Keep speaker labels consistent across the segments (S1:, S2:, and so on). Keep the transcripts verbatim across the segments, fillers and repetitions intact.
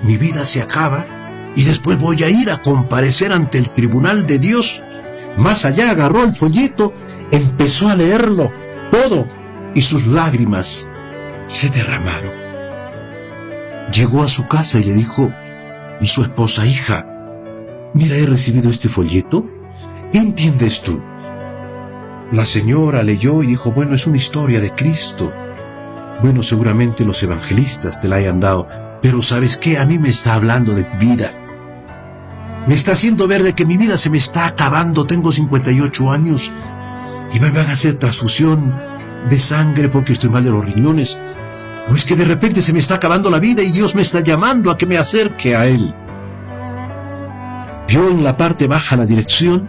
S1: mi vida se acaba y después voy a ir a comparecer ante el tribunal de Dios. Más allá agarró el folleto, empezó a leerlo todo y sus lágrimas se derramaron. Llegó a su casa y le dijo a su esposa: hija, mira, he recibido este folleto. ¿Qué entiendes tú? La señora leyó y dijo: bueno, es una historia de Cristo. Bueno, seguramente los evangelistas te la hayan dado, pero ¿sabes qué? A mí me está hablando de vida. Me está haciendo ver de que mi vida se me está acabando. Tengo cincuenta y ocho años y me van a hacer transfusión de sangre porque estoy mal de los riñones. O es que de repente se me está acabando la vida y Dios me está llamando a que me acerque a Él. Vio en la parte baja la dirección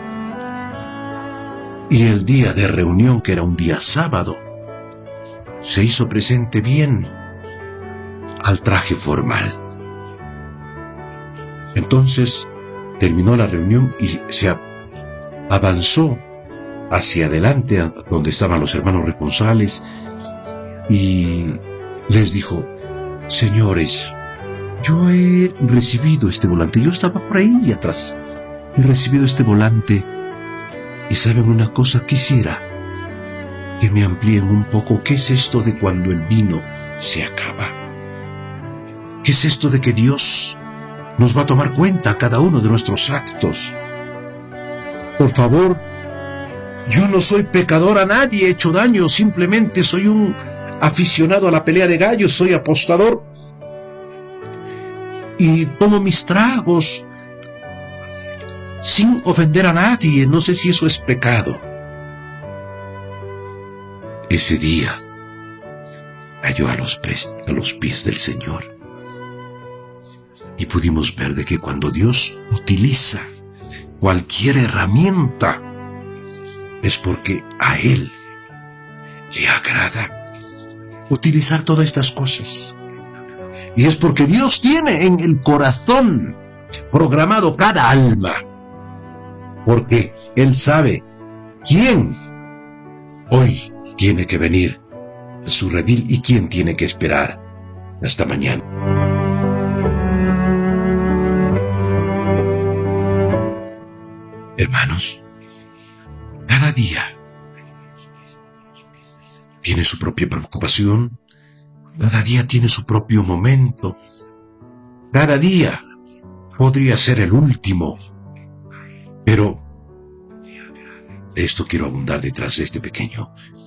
S1: y el día de reunión, que era un día sábado, se hizo presente bien al traje formal. Entonces terminó la reunión y se avanzó hacia adelante donde estaban los hermanos responsales y les dijo: señores, yo he recibido este volante. Yo estaba por ahí atrás. He recibido este volante y ¿saben una cosa? Quisiera que me amplíen un poco. ¿Qué es esto de cuando el vino se acaba? ¿Qué es esto de que Dios nos va a tomar cuenta a cada uno de nuestros actos? Por favor, yo no soy pecador, a nadie he hecho daño, simplemente soy un aficionado a la pelea de gallos, soy apostador y tomo mis tragos sin ofender a nadie. No sé si eso es pecado. Ese día cayó a los, a los pies del Señor y pudimos ver de que cuando Dios utiliza cualquier herramienta es porque a Él le agrada utilizar todas estas cosas. Y es porque Dios tiene en el corazón programado cada alma, porque Él sabe quién hoy tiene que venir a su redil y quién tiene que esperar hasta mañana. Hermanos, cada día tiene su propia preocupación, cada día tiene su propio momento, cada día podría ser el último, pero de esto quiero abundar detrás de este pequeño